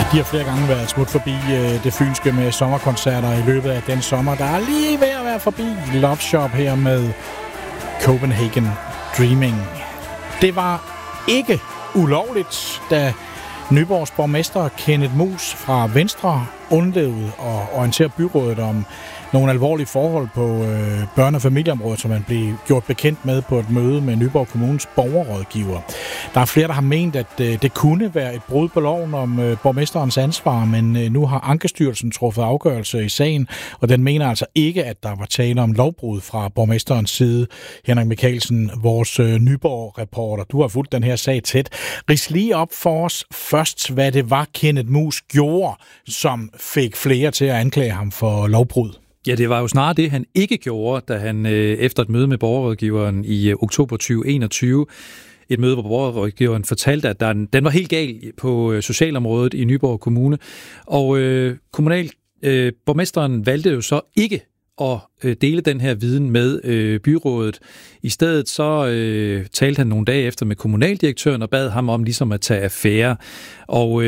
De har flere gange været smut forbi det fynske med sommerkoncerter i løbet af den sommer. Der er lige ved at være forbi Love Shop her med Copenhagen Dreaming. Det var ikke ulovligt, da Nyborgs borgmester Kenneth Muus fra Venstre undlod at orientere byrådet om nogle alvorlige forhold på børne- og familieområdet, som man blev gjort bekendt med på et møde med Nyborg Kommunes borgerrådgiver. Der er flere, der har ment, at det kunne være et brud på loven om borgmesterens ansvar, men nu har Ankestyrelsen truffet afgørelse i sagen, og den mener altså ikke, at der var tale om lovbrud fra borgmesterens side. Henrik Michaelsen, vores Nyborg-reporter, du har fulgt den her sag tæt. Rids lige op for os først, hvad det var, Kenneth Muus gjorde, som fik flere til at anklage ham for lovbrud. Ja, det var jo snarere det, han ikke gjorde, da han efter et møde med borgerrådgiveren i oktober 2021, et møde, hvor borgerrådgiveren fortalte, at den var helt gal på socialområdet i Nyborg Kommune. Og borgmesteren valgte jo så ikke at dele den her viden med byrådet. I stedet så talte han nogle dage efter med kommunaldirektøren og bad ham om ligesom at tage affære. Og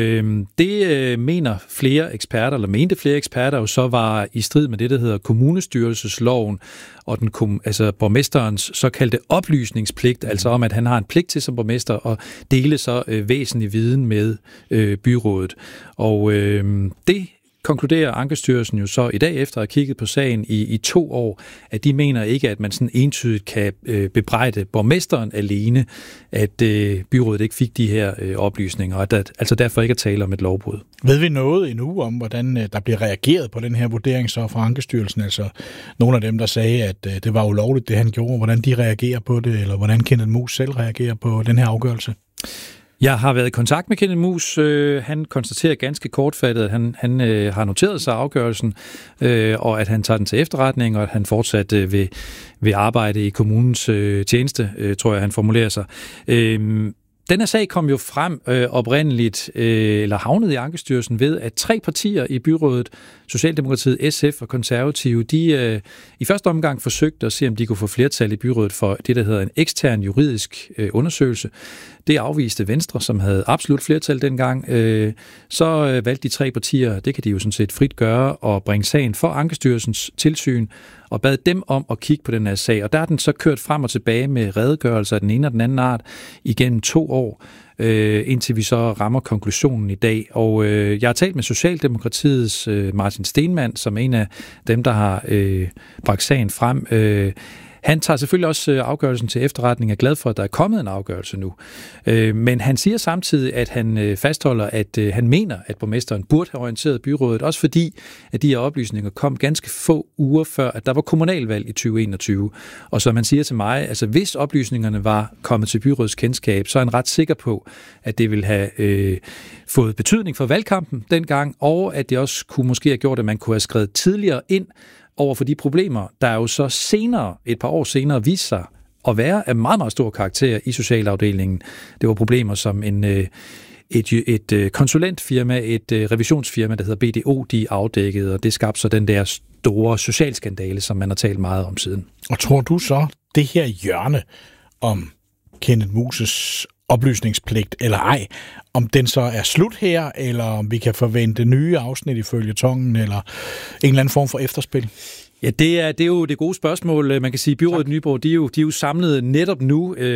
det mente flere eksperter jo så var i strid med det, der hedder kommunestyrelsesloven og borgmesterens såkaldte oplysningspligt, altså om, at han har en pligt til som borgmester at dele så væsentlig viden med byrådet. Og det konkluderer Ankestyrelsen jo så i dag efter at have kigget på sagen i 2 år, at de mener ikke, at man sådan entydigt kan bebrejde borgmesteren alene, at byrådet ikke fik de her oplysninger, og at der altså derfor ikke er tale om et lovbrud. Ved vi noget endnu om, hvordan der bliver reageret på den her vurdering så fra Ankestyrelsen? Altså nogle af dem, der sagde, at det var ulovligt, det han gjorde, hvordan de reagerer på det, eller hvordan Kenneth Muus selv reagerer på den her afgørelse? Jeg har været i kontakt med Kenneth Muus. Han konstaterer ganske kortfattet, at han har noteret sig afgørelsen, og at han tager den til efterretning, og at han fortsat vil arbejde i kommunens tjeneste, tror jeg, han formulerer sig. Den her sag kom jo frem oprindeligt, eller havnede i Ankestyrelsen ved, at 3 partier i byrådet, Socialdemokratiet, SF og Konservative, de i første omgang forsøgte at se, om de kunne få flertal i byrådet for det, der hedder en ekstern juridisk undersøgelse. Det afviste Venstre, som havde absolut flertal dengang. Så valgte de 3 partier, det kan de jo sådan set frit gøre, at bringe sagen for Ankestyrelsens tilsyn, og bad dem om at kigge på den her sag. Og der er den så kørt frem og tilbage med redegørelser af den ene og den anden art igennem 2 år, indtil vi så rammer konklusionen i dag. Og jeg har talt med Socialdemokratiets Martin Stenmann, som er en af dem, der har bragt sagen frem. Han tager selvfølgelig også afgørelsen til efterretning og er glad for, at der er kommet en afgørelse nu. Men han siger samtidig, at han fastholder, at han mener, at borgmesteren burde have orienteret byrådet, også fordi, at de her oplysninger kom ganske få uger før, at der var kommunalvalg i 2021. Og som han siger til mig, altså hvis oplysningerne var kommet til byrådets kendskab, så er han ret sikker på, at det ville have fået betydning for valgkampen dengang, og at det også kunne måske have gjort, at man kunne have skrevet tidligere ind over for de problemer, der jo så senere, et par år senere, viste sig at være af meget, meget stor karakter i socialafdelingen. Det var problemer som et konsulentfirma, et revisionsfirma, der hedder BDO, de afdækkede, og det skabte så den der store socialskandale, som man har talt meget om siden. Og tror du så, det her hjørne om Kenneth Muus' oplysningspligt eller ej, om den så er slut her, eller om vi kan forvente nye afsnit i føljetongen, eller en eller anden form for efterspil? Ja, det er jo det gode spørgsmål. Man kan sige, at byrådet Nyborg, de er jo samlet netop nu